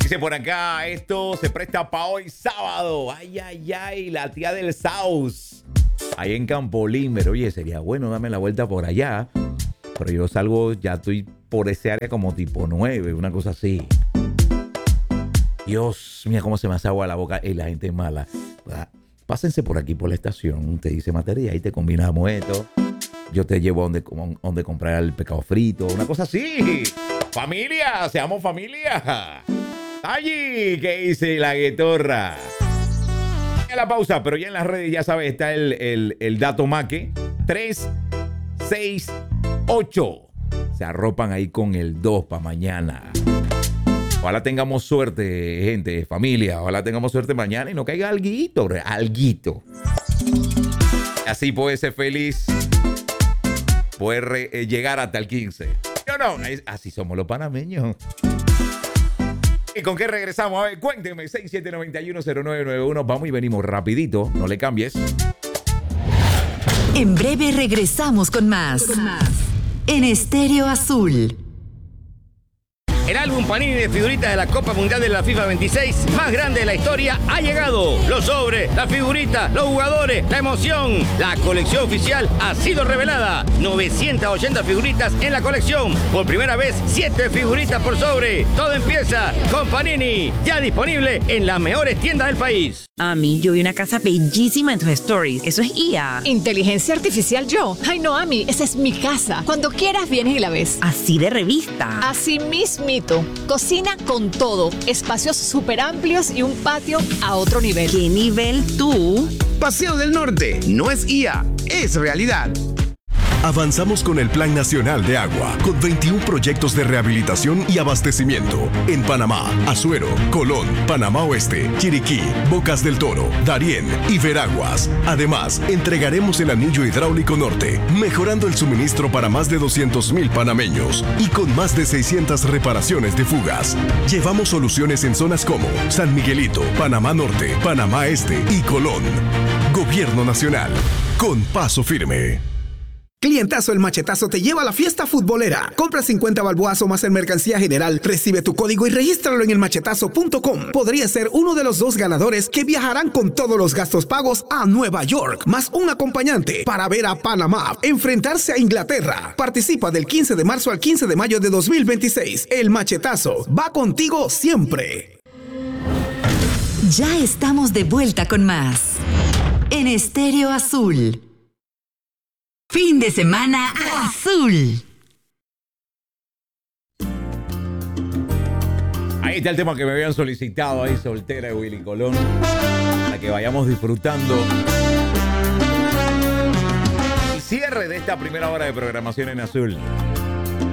Dice por acá, esto se presta para hoy sábado. Ay, ay, ay, la tía del Saus. Ahí en Campolín, pero oye, sería bueno darme la vuelta por allá. Pero yo salgo, ya estoy por ese área como tipo 9, una cosa así. Dios, mira cómo se me hace agua la boca. Y la gente es mala. Pásense por aquí, por la estación. Te dice materia, ahí te combinamos esto. Yo te llevo a donde comprar el pescado frito. Una cosa así. Familia, seamos familia. Allí, ¿qué dice la guetorra? A la pausa, pero ya en las redes, ya sabes, está el dato maque. 3, 6, 8. Se arropan ahí con el 2 para mañana. Ojalá tengamos suerte, gente, familia. Ojalá tengamos suerte mañana y no caiga alguito. Así puede ser feliz. Poder llegar hasta el 15. No, así somos los panameños. ¿Y con qué regresamos? A ver, cuéntenme. 67910991. Vamos y venimos rapidito. No le cambies. En breve regresamos con más. En Estéreo Azul. El álbum Panini de figuritas de la Copa Mundial de la FIFA 26, más grande de la historia, ha llegado. Los sobres, las figuritas, los jugadores, la emoción. La colección oficial ha sido revelada. 980 figuritas en la colección. Por primera vez, 7 figuritas por sobre. Todo empieza con Panini. Ya disponible en las mejores tiendas del país. Ami, yo vi una casa bellísima en tus stories. Eso es IA. ¿Inteligencia artificial yo? Ay, no, Ami, esa es mi casa. Cuando quieras vienes y la ves. Así de revista. Así mismito. Cocina con todo. Espacios súper amplios y un patio a otro nivel. ¿Qué nivel tú? Paseo del Norte no es IA, es realidad. Avanzamos con el Plan Nacional de Agua, con 21 proyectos de rehabilitación y abastecimiento en Panamá, Azuero, Colón, Panamá Oeste, Chiriquí, Bocas del Toro, Darién y Veraguas. Además, entregaremos el anillo hidráulico norte, mejorando el suministro para más de 200,000 panameños y con más de 600 reparaciones de fugas. Llevamos soluciones en zonas como San Miguelito, Panamá Norte, Panamá Este y Colón. Gobierno Nacional, con paso firme. Clientazo El Machetazo te lleva a la fiesta futbolera. Compra 50 balboas o más en mercancía general, recibe tu código y regístralo en elmachetazo.com. Podría ser uno de los 2 ganadores que viajarán con todos los gastos pagos a Nueva York, más un acompañante para ver a Panamá enfrentarse a Inglaterra. Participa del 15 de marzo al 15 de mayo de 2026. El Machetazo va contigo siempre. Ya estamos de vuelta con más. En Estéreo Azul. Fin de semana azul. Ahí está el tema que me habían solicitado ahí, Soltera de Willy Colón. Para que vayamos disfrutando el cierre de esta primera hora de programación en azul.